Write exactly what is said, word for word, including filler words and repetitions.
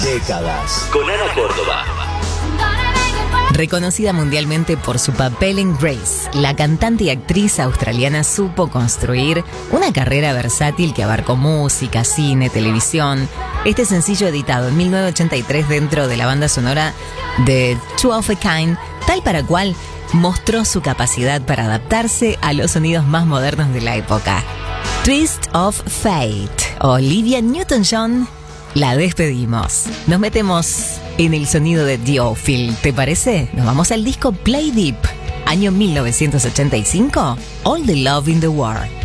Décadas. Con Ana Córdoba. Reconocida mundialmente por su papel en Grace, la cantante y actriz australiana supo construir una carrera versátil que abarcó música, cine, televisión. Este sencillo, editado en mil novecientos ochenta y tres dentro de la banda sonora de Two of a Kind, tal para cual mostró su capacidad para adaptarse a los sonidos más modernos de la época. Twist of Fate, Olivia Newton-John. La despedimos. Nos metemos en el sonido de The Ophil, ¿te parece? Nos vamos al disco Play Deep, año mil novecientos ochenta y cinco, All the Love in the World.